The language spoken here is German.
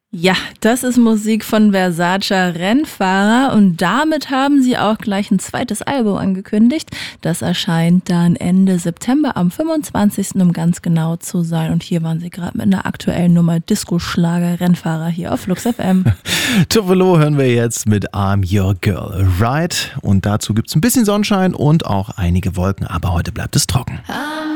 Ja, das ist Musik von Versace Rennfahrer und damit haben sie auch gleich ein zweites Album angekündigt. Das erscheint dann Ende September am 25., um ganz genau zu sein. Und hier waren sie gerade mit einer aktuellen Nummer Disco-Schlager Rennfahrer hier auf Flux FM. Tupelo hören wir jetzt mit I'm Your Girl, right? Und dazu gibt's ein bisschen Sonnenschein und auch einige Wolken, aber heute bleibt es trocken.